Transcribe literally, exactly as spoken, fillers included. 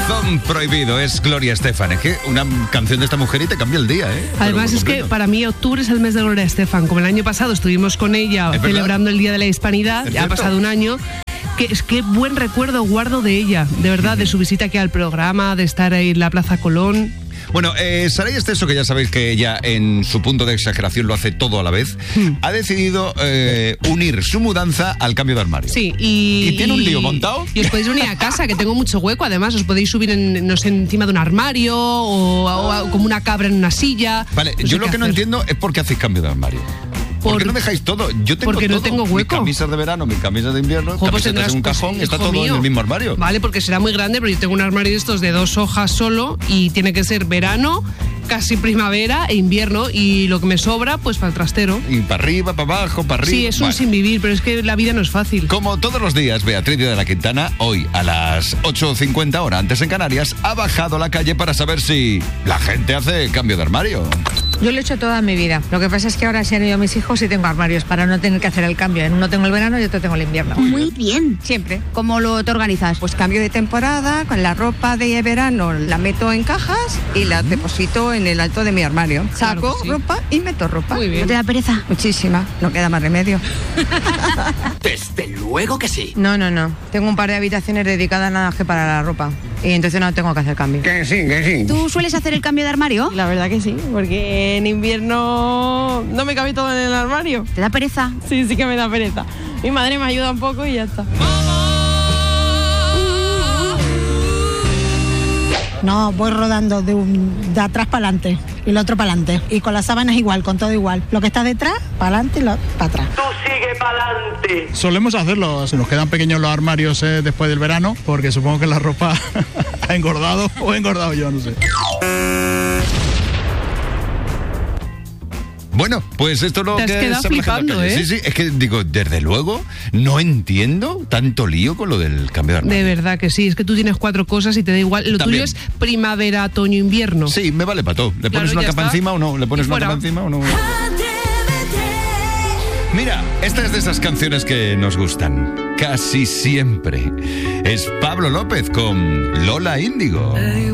Corazón prohibido, es Gloria Estefan. Es que una canción de esta mujer y te cambia el día, ¿eh? Además es que para mí octubre es el mes de Gloria Estefan. Como el año pasado estuvimos con ella celebrando el Día de la Hispanidad, ya ha pasado un año. Que es que buen recuerdo guardo de ella, de verdad, uh-huh. de su visita aquí al programa, de estar ahí en la Plaza Colón. Bueno, eh, Saray Esteso, que ya sabéis que ella en su punto de exageración lo hace todo a la vez, hmm. ha decidido eh, unir su mudanza al cambio de armario. Sí, y... ¿Y tiene un lío montado? Y os podéis unir a casa, que tengo mucho hueco, además, os podéis subir en, no sé, encima de un armario o, o, o como una cabra en una silla. Vale, no yo lo que hacer. no entiendo es por qué hacéis cambio de armario. ¿Por, ¿Por qué no dejáis todo? Yo tengo porque todo. no tengo hueco. Mis camisas de verano, mis camisas de invierno, jo, pues camisetas en un cajón, pues, está todo mío. en el mismo armario. Vale, porque será muy grande, pero yo tengo un armario de estos de dos hojas solo y tiene que ser verano, casi primavera e invierno, y lo que me sobra, pues para el trastero. Y para arriba, para abajo, para arriba. Sí, es un bueno. sin vivir, pero es que la vida no es fácil. Como todos los días, Beatriz de la Quintana, hoy a las ocho cincuenta, hora antes en Canarias, ha bajado a la calle para saber si la gente hace cambio de armario. Yo lo he hecho toda mi vida. Lo que pasa es que ahora se han ido mis hijos y tengo armarios para no tener que hacer el cambio. En uno tengo el verano y otro tengo el invierno. Muy bien. Siempre. ¿Cómo lo te organizas? Pues cambio de temporada, con la ropa de verano la meto en cajas y la deposito en el alto de mi armario. Saco claro sí. ropa y meto ropa. Muy bien. ¿No te da pereza? Muchísima. No queda más remedio. Desde luego que sí. No, no, no. Tengo un par de habitaciones dedicadas nada más que para la ropa. Y entonces no tengo que hacer cambio. Que sí, que sí. ¿Tú sueles hacer el cambio de armario? La verdad que sí, porque en invierno no me cabe todo en el armario. ¿Te da pereza? Sí, sí que me da pereza. Mi madre me ayuda un poco y ya está. No, voy rodando de, un, de atrás para adelante y el otro para adelante. Y con las sábanas igual, con todo igual. Lo que está detrás, para adelante y lo, para atrás. Tú sigue para adelante. Solemos hacerlo. Se nos quedan pequeños los armarios eh, después del verano, porque supongo que la ropa ha engordado o he engordado yo, no sé. Bueno, pues esto es lo Te que has quedado se flipando, ¿eh? Sí, sí, es que digo, desde luego, no entiendo tanto lío con lo del cambio de armario. De verdad que sí, es que tú tienes cuatro cosas y te da igual. Lo También. tuyo es primavera, otoño, invierno. Sí, me vale para todo. ¿Le pones claro, una capa está. encima o no? ¿Le pones una capa encima o no? Mira, esta es de esas canciones que nos gustan casi siempre. Es Pablo López con Lola Índigo.